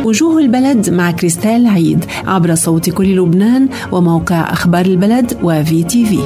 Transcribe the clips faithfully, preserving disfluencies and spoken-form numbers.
وجوه البلد مع كريستال عيد عبر صوت كل لبنان وموقع أخبار البلد وفي تي في.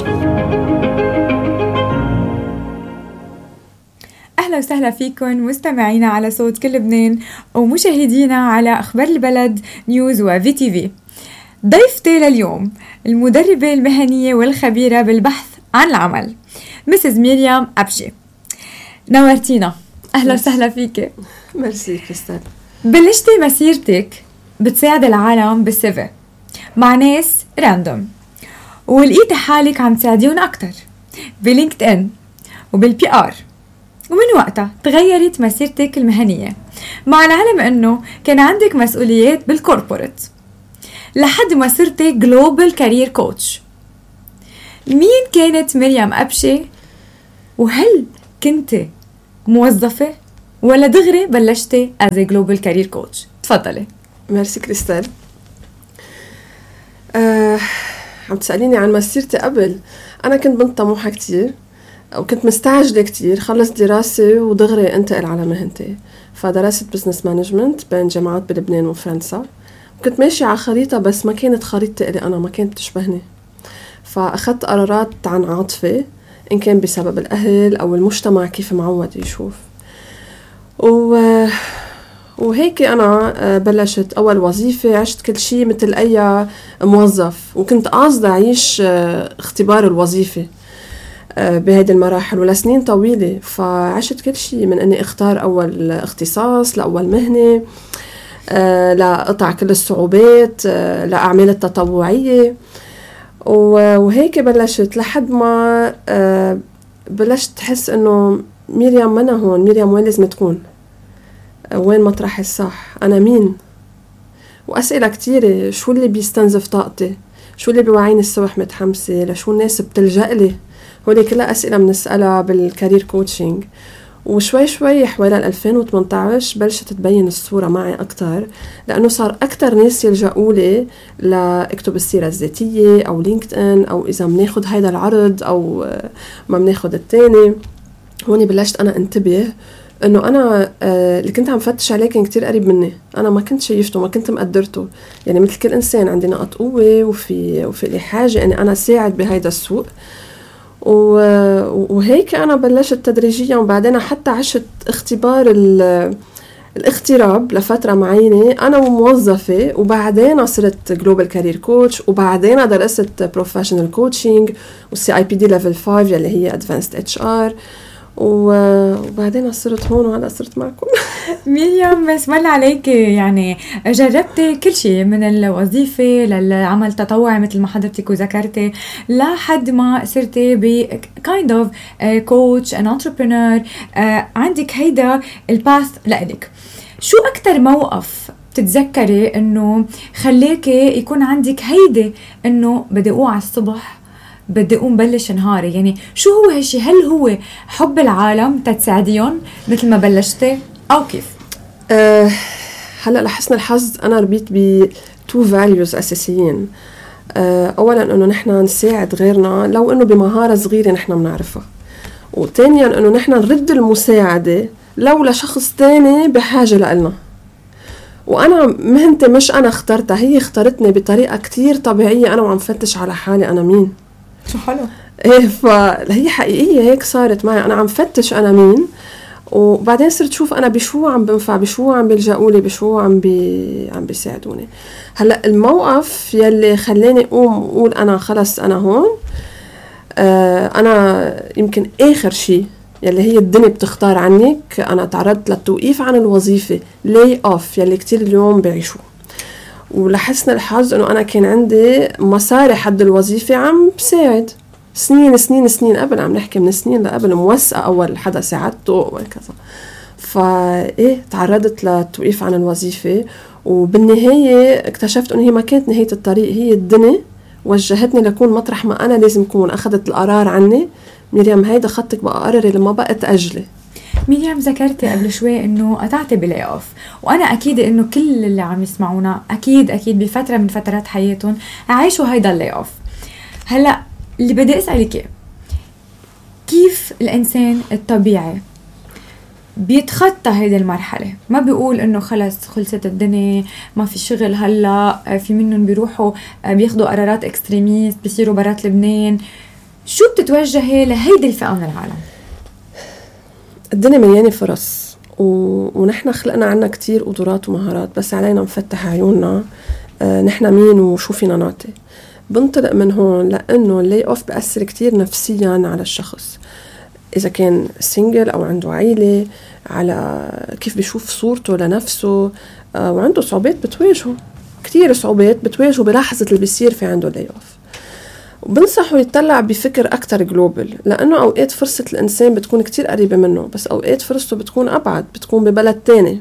أهلا وسهلا فيكم مستمعينا على صوت كل لبنان ومشاهدينا على أخبار البلد نيوز وفي تي في. ضيفتي لليوم المدربة المهنية والخبيرة بالبحث عن العمل مسز ميريام أبشي. نورتينا. أهلا وسهلا فيك. ميرسي كريستال. بلشتي مسيرتك بتساعد العالم بالسيفي مع ناس راندوم، ولقيتي حالك عم تساعديهم أكتر بلينكد إن وبالبي آر، ومن وقتها تغيرت مسيرتك المهنية مع العلم أنه كان عندك مسؤوليات بالكوربوريت لحد ما صرتي جلوبال كارير كوتش. مين كانت مريم أبشي؟ وهل كنت موظفة ولا دغري بلشتي as a global career coach؟ تفضلي. ميرسي كريستال. أه، عم تسأليني عن مسيرتي قبل. أنا كنت بنت طموحة كتير وكنت مستعجلة كتير، خلص دراسة ودغري انتقل على مهنتي. فدرست بزنس مانجمنت بين جامعات بلبنان وفرنسا، وكنت ماشية على خريطة بس ما كانت خريطتي إلي أنا، ما كانت تشبهني. فأخذت قرارات عن عاطفة، إن كان بسبب الأهل أو المجتمع كيف معود يشوف. و... وهيك أنا بلشت أول وظيفة، عشت كل شيء مثل أي موظف، وكنت قاصدة أعيش اختبار الوظيفة بهذه المراحل ولسنين طويلة. فعشت كل شيء من أني اختار أول اختصاص لأول مهنة، لأقطع كل الصعوبات، لأعمال التطوعية، وهيك بلشت لحد ما بلشت تحس أنه ميريام منا هون، ميريام وين لازم تكون، وين مطرح الصح، أنا مين، وأسئلة كتيرة. شو اللي بيستنزف طاقتي، شو اللي بيوعيني الصبح متحمسة، لشو الناس بتلجأ لي. هولي كلها أسئلة بنسألها بالكارير كوتشنج. وشوي شوي حوالي ألفين وثمانية عشر بلشت تبين الصورة معي أكتر، لأنه صار أكتر ناس يلجأوا لي لأكتب السيرة الذاتية أو لينكد إن، أو إذا مناخد هيدا العرض أو ما مناخد التاني. هوني بلشت أنا انتبه أنه أنا آه اللي كنت عم فتش عليه كان كتير قريب مني، أنا ما كنت شايفته، ما كنت مقدرته. يعني مثل كل إنسان عندي نقاط قوة وفي, وفي لي حاجة أني أنا ساعد بهيدا السوق. وهيك أنا بلشت تدريجيا، وبعدين حتى عشت اختبار الاغتراب لفترة معينة أنا وموظفة، وبعدين صرت جلوبال كارير كوتش، وبعدين درست بروفيشنال كوتشنج والسي اي بي دي ليفل خمسة يلي هي ادفانسد اتش ار، وبعدين صرت هون وهلا صرت معكم. ميريام، بسم الله عليك، يعني جربتي كل شيء من الوظيفة للعمل التطوعي مثل ما حضرتك وذكرتي، لحد ما صرتي ب kind of coach and entrepreneur. عندك هيدا الباث لإلك. شو أكتر موقف تتذكري إنه خليكي يكون عندك هيدا إنه بدي أقوم على الصبح، بدي أقوم بلش نهاري؟ يعني شو هو هالشي؟ هل هو حب العالم تتساعديهم مثل ما بلشتي أو كيف؟ أه هلأ لحسن الحظ أنا ربيت ب two values أساسيين. أه أولا أنه نحن نساعد غيرنا لو أنه بمهارة صغيرة نحن بنعرفها، وثانيا أنه نحن نرد المساعدة لو لشخص تاني بحاجة لنا. وأنا مهنتي مش أنا اخترتها، هي اختارتني بطريقة كتير طبيعية، أنا وعم فتش على حالي أنا مين. شو حلو. إيه، فهي حقيقية هيك صارت معي، أنا عم فتش أنا مين، وبعدين صرت شوف أنا بشو عم بنفع، بشو عم بيلجأولي، بشو عم بي عم بيساعدوني. هلأ الموقف يلي خلاني أقوم أقول أنا خلص أنا هون، آه أنا يمكن آخر شيء يلي هي الدنيا بتختار عنك، أنا تعرضت للتوقيف عن الوظيفة، lay off يلي كتير اليوم بعيشوه. ولحسن الحظ أنه أنا كان عندي مصاري حد الوظيفة عم بساعد سنين سنين سنين قبل، عم نحكي من سنين لقبل، موثقة أول حدا ساعدته وكذا. فإيه تعرضت للتوقيف عن الوظيفة، وبالنهاية اكتشفت أنه هي ما كانت نهاية الطريق، هي الدنيا وجهتني لكون مطرح ما أنا لازم أكون. أخذت القرار عني، ميريام هيدا خطك بقى قرري لما بقى تأجلي. ميريام، ذكرتي قبل شوي انه قطعتي بلاي اوف، وانا اكيد انه كل اللي عم يسمعونا اكيد اكيد بفتره من فترات حياتهم عايشوا هيدا اللاي اوف. هلا اللي بدي اسالك، كيف الانسان الطبيعي بيتخطى هيدي المرحلة، ما بيقول انه خلص خلصت الدنيا ما في شغل هلا. في منهم بيروحوا بياخدوا قرارات اكستريميست بيصيروا برات لبنان. شو بتتوجهي لهيدي الفئة من العالم؟ الدنيا مليانة فرص و... ونحن خلقنا عنا كتير قدرات ومهارات، بس علينا نفتح عيوننا آه نحن مين وشو فينا نعطي. بنطلق من هون لأنه اللي أوف بأثر كتير نفسيا على الشخص، إذا كان سينجل أو عنده عائلة، على كيف بيشوف صورته لنفسه، آه وعنده صعوبات بتواجهه، كتير صعوبات بتواجهه بلحظة اللي بيصير في عنده اللي أوف. وبنصحه يطلع بفكر أكتر جلوبل، لأنه أوقات فرصة الإنسان بتكون كتير قريبة منه، بس أوقات فرصته بتكون أبعد، بتكون ببلد تاني.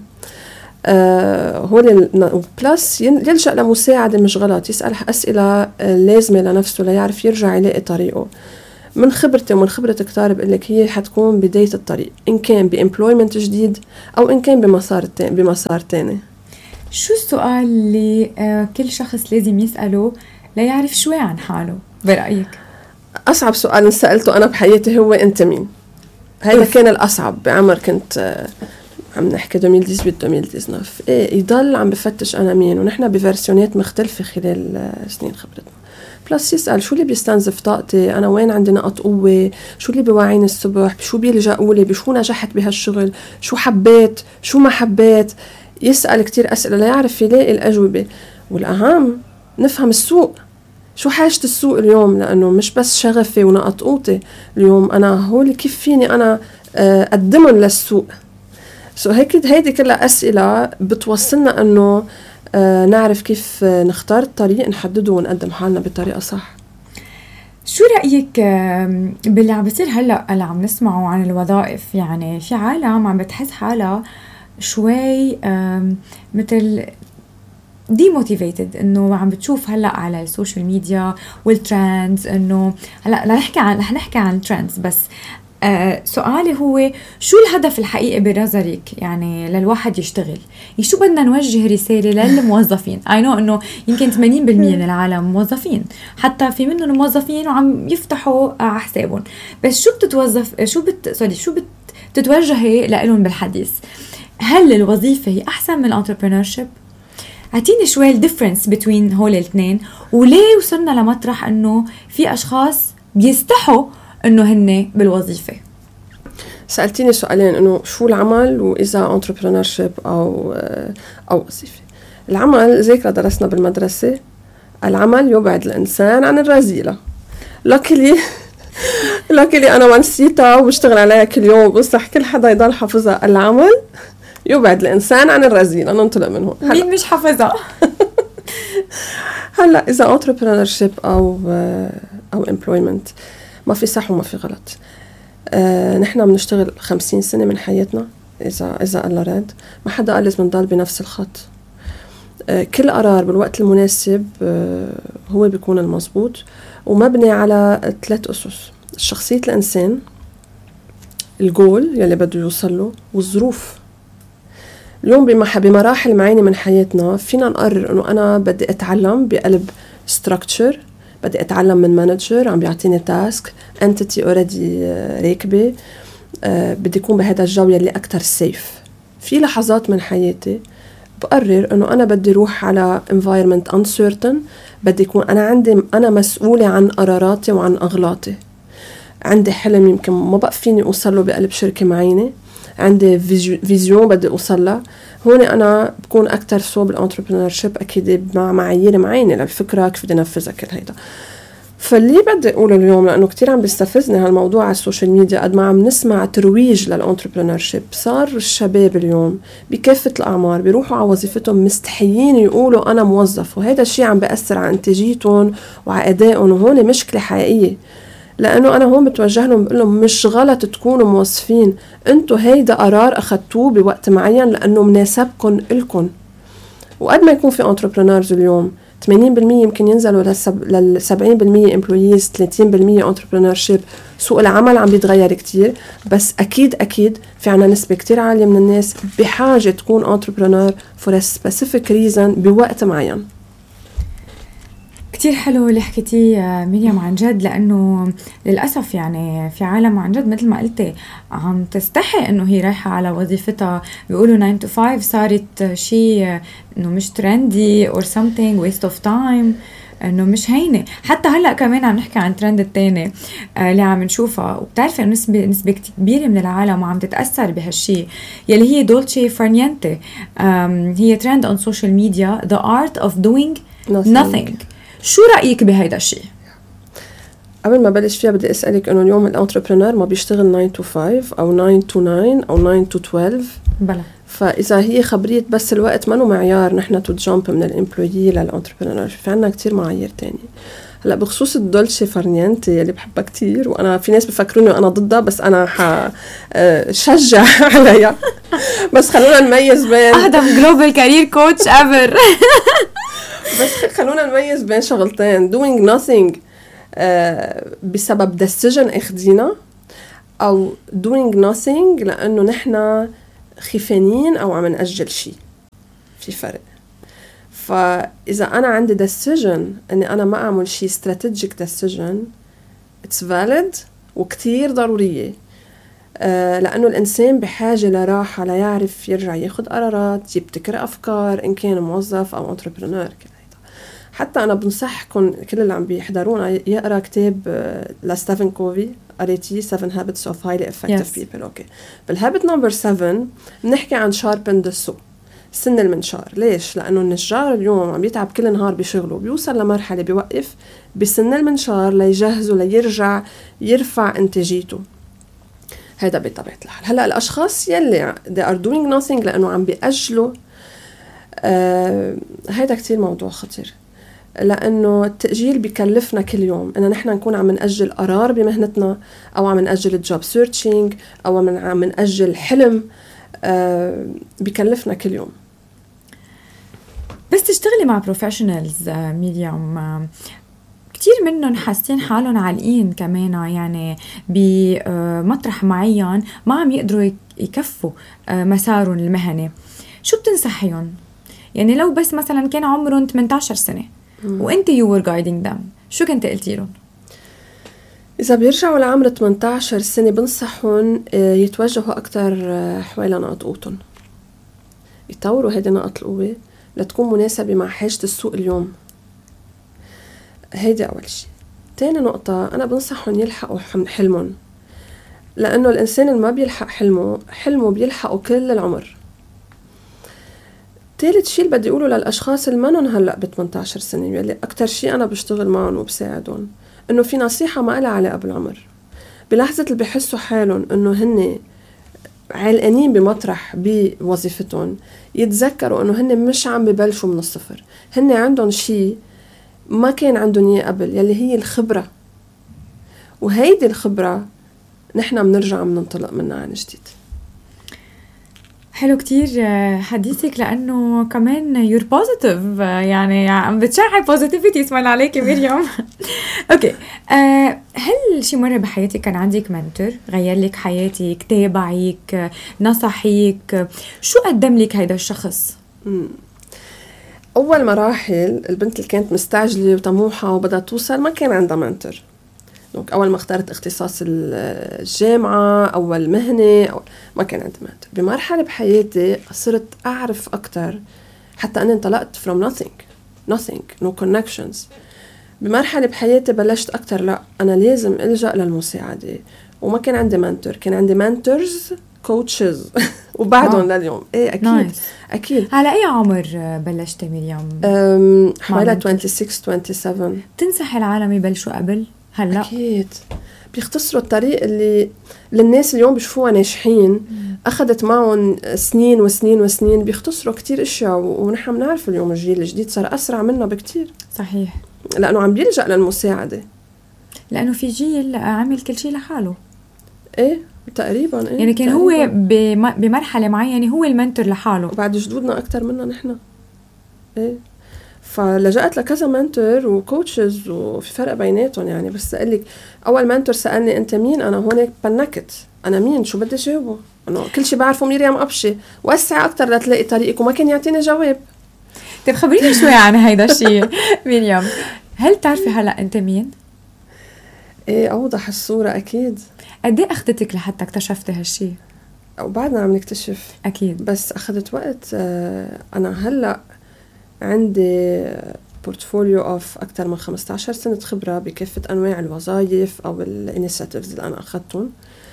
آه هو بلس يلجأ لمساعدة مش غلط، يسأل أسئلة لازمة لنفسه ليعرف يرجع يلاقي طريقه. من خبرتي ومن خبرة كتار بقولك هي حتكون بداية الطريق، إن كان بإمبلويمنت جديد أو إن كان بمسار تاني, بمسار تاني. شو السؤال اللي آه كل شخص لازم يسأله ليعرف شوي عن حاله برأيك؟ أصعب سؤال سألته أنا بحياتي هو أنت مين؟ هذا كان الأصعب بعمر كنت آه عم نحكي ألفين وثمانية عشر ألفين وتسعطعش. إيه يضل عم بفتش أنا مين، ونحن بفيرسيونات مختلفة خلال سنين خبرتنا. بلس يسأل شو اللي بيستنزف طاقتي، أنا وين عندي نقط قوة، شو اللي بيوعيني الصبح، شو بيلجأوا لي، بشو نجحت بهالشغل، شو حبيت شو ما حبيت. يسأل كتير أسئلة ليعرف يلاقي الأجوبة. والأهم نفهم السوق، شو حاجة السوق اليوم، لأنه مش بس شغفي ونقط قوتي اليوم، أنا هول كيف فيني أنا أقدمهم للسوق. سو هيك هيدي كلها أسئلة بتوصلنا أنه آه نعرف كيف نختار الطريق، نحدده ونقدم حالنا بطريقة صح. شو رأيك باللي عم بيصير هلأ اللي عم نسمعه عن الوظائف؟ يعني في عالم عم بتحس حالها شوي مثل ديموتيفيتد، انه عم بتشوف هلا على السوشيال ميديا والترندز، انه هلا رح نحكي عن رح نحكي عن الترندز، بس آه سؤالي هو شو الهدف الحقيقي بنظرك يعني للواحد يشتغل؟ شو بدنا نوجه رسالة للموظفين؟ I know انه يمكن ثمانين بالمية من العالم موظفين، حتى في منهم موظفين وعم يفتحوا على حسابهم، بس شو بتتوظف شو بت سوري شو بتتوجهي لهم بالحديث؟ هل الوظيفة هي احسن من الانتربرينورشيب؟ اعطيني شوي الديفرنس بين هول الاثنين، وليه وصلنا لمطرح انه في اشخاص بيستحوا انه هن بالوظيفه. سألتيني سؤالين، انه شو العمل واذا entrepreneurship او او وظيفه. العمل زيك درسنا بالمدرسه، العمل يبعد الانسان عن الرذيله. لكلي لكلي انا ونسيتها وبشتغل عليها كل يوم، بنصح كل حدا يضل حافظها، العمل يبعد الانسان عن الرذيله. ننطلق من هون. مين مش حافظها؟ هلا اذا entrepreneurship او او employment ما في صح وما في غلط. آه، نحن بنشتغل خمسين سنة من حياتنا إذا إذا الله راد، ما حدا قال لازم نضل بنفس الخط. آه، كل قرار بالوقت المناسب آه، هو بيكون المضبوط، ومبني على ثلاث أسس: شخصية الإنسان، الجول يلي بده يوصل له، والظروف. اليوم بمراحل معينة من حياتنا فينا نقرر إنه أنا بدي أتعلم بقلب structure، بدي أتعلم من مانجر عم بيعطيني تاسك، entity already راكبة، أه بدي أكون بهذا الجو يلي أكتر سيف. في لحظات من حياتي بقرر إنه أنا بدي روح على environment uncertain، بدي يكون أنا عندي أنا مسؤولة عن قراراتي وعن أغلاطي، عندي حلم يمكن ما بقى فيني أوصله بقلب شركة معينة، عندي فيزيون بدي أوصلها. هون أنا بكون أكتر صوب الانتربرينورشيب أكيد مع معايير معينة للفكرة كيف بدي نفذها كل هيدا. فاللي بدي أقوله اليوم، لأنه كتير عم بيستفزني هالموضوع على السوشيال ميديا، قد ما عم نسمع ترويج للانتربرينورشيب، صار الشباب اليوم بكافة الأعمار بيروحوا على وظيفتهم مستحيين يقولوا أنا موظف، وهذا الشيء عم بيأثر على إنتاجيتهم وعلى أدائهم، وهون مشكلة حقيقية. لأنه أنا هون بتوجه لهم بقول لهم مش غلط تكونوا موظفين، أنتوا هيدا قرار أخذتوه بوقت معين لأنه مناسبكم إلكم. وقد ما يكون في entrepreneurs اليوم ثمانين بالمية يمكن ينزلوا لل سبعين بالمية employees، ثلاثين بالمية entrepreneurship. سوق العمل عم بيتغير كتير، بس أكيد أكيد في عنا نسبة كتير عالية من الناس بحاجة تكون entrepreneur for a specific reason بوقت معين. كتير حلو اللي حكيتيه مريم عن جد، لأنه للأسف يعني في عالم عن جد مثل ما قلتي عم تستحي إنه هي رايحة على وظيفتها، بيقولوا nine to five صارت شيء إنه مش ترندي or something waste of time، إنه مش هينة. حتى هلأ كمان عم نحكي عن ترند التاني آه اللي عم نشوفها، وبتعرفي إنه نسبة نسبة كبيرة من العالم عم تتأثر بهالشي يلي هي دولتشي فارنينتي. هي ترند on social media the art of doing nothing, nothing. شو رأيك بهيدا الشيء؟ قبل ما بلش فيها بدي أسألك إنه اليوم الانتربرنور ما بيشتغل nine to five أو nine to nine أو nine to twelve. بلا. فإذا هي خبرية بس الوقت ما نو معيار نحن تو جامب من الامبلويي للانتربرنور، في عنا كتير معايير تاني. هلا بخصوص الدولتشي فارنينتي اللي بحبها كتير، وأنا في ناس بفكروني أنا ضدها بس أنا حشجع عليها. بس خلونا نميز بين أهدم جلوبال كارير كوتش ever. بس خلونا نميز بين شغلتين: doing nothing آه بسبب decision اخدينا، أو doing nothing لأنه نحنا خيفانين أو عم نأجل شيء. في فرق. فإذا أنا عندي decision أني أنا ما أعمل شيء strategic decision it's valid وكتير ضرورية، آه لأنه الإنسان بحاجة لراحة ليعرف يرجع ياخد قرارات، يبتكر أفكار، إن كان موظف أو entrepreneur. حتى أنا بنصحكم كل اللي عم بيحضرونا يقرأ كتاب لستيفن كوفي، قريتيه seven habits of highly effective yes. people. أوكي. بالهابت نمبر seven بنحكي عن sharpen the saw، سن المنشار. ليش؟ لأنه النجار اليوم عم يتعب كل نهار بشغله، بيوصل لمرحلة بيوقف بسن المنشار ليجهزه ليرجع يرفع انتاجيته. هذا بطبيعة الحال. هلأ الأشخاص يلي they are doing nothing لأنه عم بيأجلوا، آه هذا كتير موضوع خطير، لأنه التأجيل بيكلفنا كل يوم إن نحن نكون عم نأجل قرار بمهنتنا، أو عم نأجل الجوب سيرشينج، أو عم نأجل حلم، آه بيكلفنا كل يوم. بس تشتغلي مع بروفيشنالز مريم كتير منهم حاسين حالهم عالقين كمان، يعني بمطرح معين ما عم يقدروا يكفوا مسارهم المهني. شو بتنصحيهم؟ يعني لو بس مثلا كان عمرهم ثمانية عشر سنة وانت you were guiding them، شو كنت قلتي لهم؟ إذا بيرجعوا لعمر ثمانية عشر سنة بنصحهم يتوجهوا أكتر حوالي نقاط قوتهم، يطوروا هذه نقاط القوة لتكون مناسبة مع حاجة السوق اليوم. هيدي أول شيء. تاني نقطة، أنا بنصحهم يلحقوا حلمهم، لأنه الإنسان اللي ما بيلحق حلمه حلمه بيلحقوا كل العمر. ثالث شيء بدي أقوله للأشخاص اللي منهم هلأ ب ثمانية عشر سنة، يلي أكتر شيء أنا بشتغل معهم وبساعدهم، إنه في نصيحة ما لها علاقة بالعمر. بلحظة اللي بيحسوا حالهم إنه هن علقانين بمطرح بوظيفتهم، يتذكروا إنه هن مش عم ببلشوا من الصفر، هن عندهم شيء ما كان عندهم إياه قبل، يلي هي الخبرة، وهيدي الخبرة نحن بنرجع بننطلق منها عن جديد. حلو كتير حديثك، لأنه كمان you're positive، يعني عم بتشعي positivity. اسمعنا عليك مريم. أوكي. أه هل شي مرة بحياتك كان عندك منتور غير لك حياتك، تابعك، نصحيك؟ شو قدم لك هيدا الشخص؟ مم. أول مراحل البنت اللي كانت مستعجلة وطموحة وبدها توصل ما كان عندها منتور. أول ما اختارت اختصاص الجامعة أول مهنة أو ما كان عندي منتور. بمرحلة بحياتي صرت أعرف أكتر، حتى أنا انطلقت from nothing nothing no connections. بمرحلة بحياتي بلشت أكتر لا أنا لازم ألجأ للمساعدة، وما كان عندي منتور، كان عندي منتورز كوتشز وبعدهم لليوم. إيه أكيد nice. أكيد. على أي عمر بلشت مريم؟ حوالي ستة وعشرين سبعة وعشرين. تنصح العالم يبلشوا قبل؟ هلا أكيد بيختصروا الطريق اللي للناس اليوم بيشوفوها ناجحين مم. أخذت معهم سنين وسنين وسنين، بيختصروا كتير إشياء، ونحن بنعرف اليوم الجيل الجديد صار أسرع منا بكتير. صحيح، لأنه عم بيلجأ للمساعدة، لأنه في جيل عمل كل شيء لحاله. إيه تقريبا إيه؟ يعني كان تقريباً. هو بمرحلة معينة هو المنتور لحاله، وبعد جدودنا أكتر منا نحن. إيه فلجأت لكذا منتور وكوتشز وفي فرق بيناتهم يعني. بس أقول لك أول منتور سألني أنت مين؟ أنا هونيك بنكت، أنا مين؟ شو بدي جاوبه؟ أنا كل شيء بعرفه مريم أبشي، وسع أكتر لتلاقي طريقك، وما كان يعطيني جواب. طيب خبريني شوي عن هيدا الشيء مريم. هل تعرفي هلأ أنت مين؟ ايه اوضح الصورة اكيد. قد ايه اخذتك لحتى اكتشفتي هالشي؟ وبعدنا عم نكتشف اكيد، بس اخذت وقت. انا هلا عندي بورتفوليو اوف اكثر من خمسة عشر سنة خبرة بكافة انواع الوظائف او الانيشيتيفز اللي انا اخذتهم.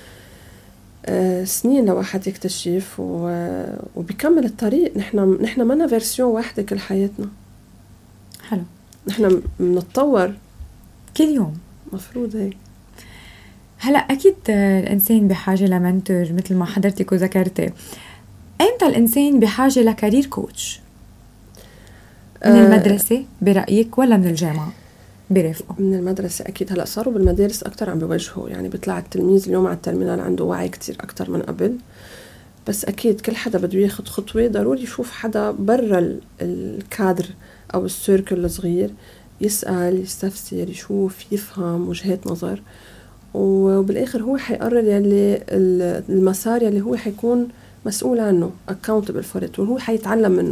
سنين لواحد يكتشف وبيكمل الطريق. نحن نحن منا فيرسيون واحدة كل حياتنا. حلو. نحن بنتطور كل يوم، مفروض هيك. هلا اكيد الانسان بحاجه لمنتور مثل ما حضرتك وذكرتي. امتى الانسان بحاجه لكارير كوتش؟ من أه المدرسه برايك ولا من الجامعه برافقه؟ من المدرسه اكيد. هلا صاروا بالمدارس اكثر عم بيوجهوا، يعني بيطلع التلميذ اليوم على الترمينال عنده وعي كتير اكثر من قبل. بس اكيد كل حدا بده ياخذ خطوه، ضروري يشوف حدا برا الكادر او السيركل الصغير، يسال يستفسر يشوف يفهم وجهات نظر، وبالاخر هو حيقرر يلي المسار يلي هو حيكون مسؤول عنه accountable for it، وهو حيتعلم منه.